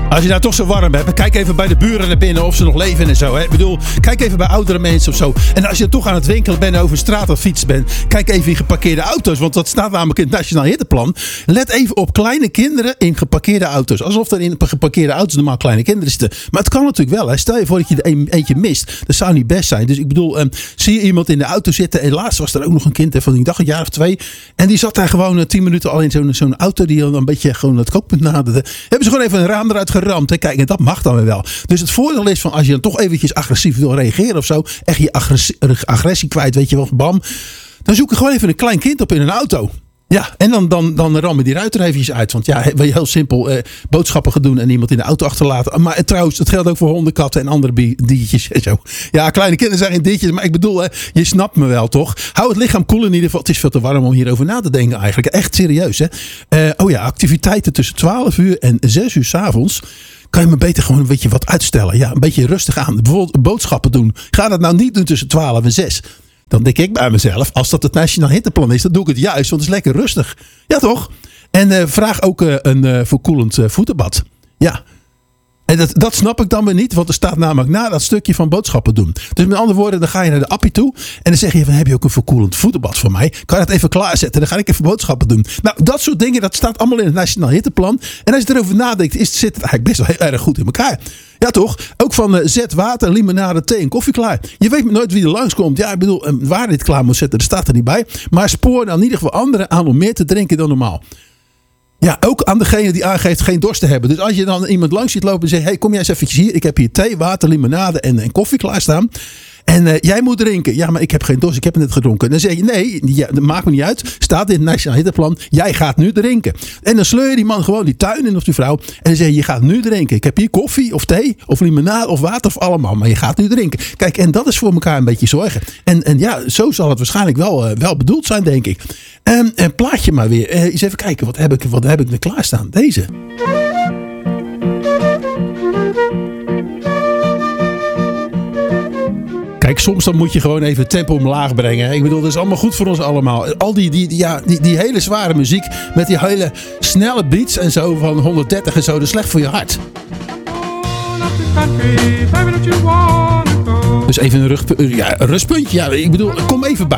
Als je nou toch zo warm hebt, kijk even bij de buren naar binnen of ze nog leven en zo. Hè? Ik bedoel, kijk even bij oudere mensen of zo. En als je toch aan het winkelen bent, over straat of fiets bent, kijk even in geparkeerde auto's. Want dat staat namelijk in het Nationaal Hitteplan. Let even op kleine kinderen in geparkeerde auto's. Alsof er in geparkeerde auto's normaal kleine kinderen zitten. Maar het kan natuurlijk wel. Hè? Stel je voor dat je er eentje mist. Dat zou niet best zijn. Dus ik bedoel, zie je iemand in de auto zitten. En laatst was er ook nog een kind van, ik dacht, een jaar of 2. En die zat daar gewoon 10 minuten al in zo'n auto die dan een beetje gewoon het kookpunt naderde. Hebben ze gewoon even een raam eruit geramd. Hè? Kijk, en dat mag dan weer wel. Dus het voordeel is van als je dan toch eventjes agressief wil reageren of zo. Echt je agressie kwijt, weet je wel, bam. Dan zoek je gewoon even een klein kind op in een auto. Ja, en dan ram je die ruit er eventjes uit. Want ja, wil je heel simpel boodschappen gaan doen en iemand in de auto achterlaten. Maar trouwens, het geldt ook voor honden, katten en andere diertjes en zo. Ja, kleine kinderen zijn geen diertjes, maar ik bedoel, je snapt me wel toch? Hou het lichaam koel in ieder geval. Het is veel te warm om hierover na te denken eigenlijk. Echt serieus, hè? Activiteiten tussen 12 uur en 6 uur 's avonds. Kan je me beter gewoon een beetje wat uitstellen. Ja, een beetje rustig aan. Bijvoorbeeld boodschappen doen. Ga dat nou niet doen tussen 12 en 6. Dan denk ik bij mezelf, als dat het Nationaal Hitteplan is, dan doe ik het juist. Want het is lekker rustig. Ja, toch? En vraag ook een verkoelend voetenbad. Ja. En dat snap ik dan weer niet. Want er staat namelijk na dat stukje van boodschappen doen. Dus met andere woorden, dan ga je naar de appie toe. En dan zeg je van, heb je ook een verkoelend voetenbad voor mij? Kan je dat even klaarzetten? Dan ga ik even boodschappen doen. Nou, dat soort dingen, dat staat allemaal in het Nationaal Hitteplan. En als je erover nadenkt, zit het eigenlijk best wel heel erg goed in elkaar. Ja toch? Ook van zet water, limonade, thee en koffie klaar. Je weet nooit wie er langskomt. Ja, ik bedoel, waar dit klaar moet zetten, dat staat er niet bij. Maar spoor dan in ieder geval anderen aan om meer te drinken dan normaal. Ja, ook aan degene die aangeeft geen dorst te hebben. Dus als je dan iemand langs ziet lopen en zegt, hey, kom jij eens eventjes hier. Ik heb hier thee, water, limonade en koffie klaarstaan. En jij moet drinken. Ja, maar ik heb geen dorst. Ik heb het net gedronken. Dan zeg je, nee, dat maakt me niet uit. Staat in het Nationaal Hitteplan. Jij gaat nu drinken. En dan sleur je die man gewoon die tuin in of die vrouw. En dan zeg je gaat nu drinken. Ik heb hier koffie of thee of limonade of water of allemaal. Maar je gaat nu drinken. Kijk, en dat is voor elkaar een beetje zorgen. En ja, zo zal het waarschijnlijk wel bedoeld zijn, denk ik. En plaatje maar weer. Eens even kijken. Wat heb ik er klaarstaan? Deze. Kijk, soms dan moet je gewoon even het tempo omlaag brengen. Ik bedoel, dat is allemaal goed voor ons allemaal. Al die hele zware muziek met die hele snelle beats en zo van 130 en zo, dat is slecht voor je hart. Dus even een rustpuntje. Ja, ik bedoel, kom even bij